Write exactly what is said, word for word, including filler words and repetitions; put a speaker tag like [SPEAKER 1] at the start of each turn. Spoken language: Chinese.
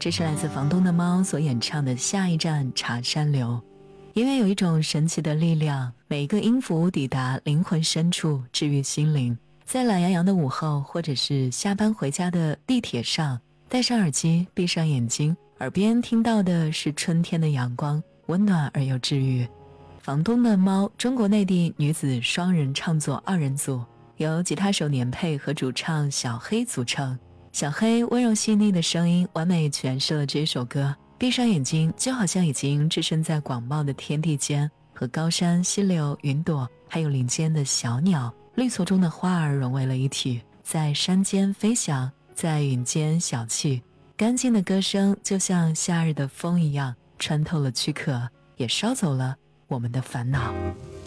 [SPEAKER 1] 这是来自房东的猫所演唱的下一站茶山流。音乐有一种神奇的力量，每一个音符抵达灵魂深处，治愈心灵。在懒洋洋的午后，或者是下班回家的地铁上，戴上耳机，闭上眼睛，耳边听到的是春天的阳光，温暖而又治愈。房东的猫，中国内地女子双人唱作二人组，由吉他手年配和主唱小黑组成。小黑温柔细腻的声音完美诠释了这首歌，闭上眼睛就好像已经置身在广袤的天地间，和高山、溪流、云朵还有林间的小鸟、绿丛中的花儿融为了一体，在山间飞翔，在云间小憩。干净的歌声就像夏日的风一样，穿透了躯壳，也捎走了我们的烦恼。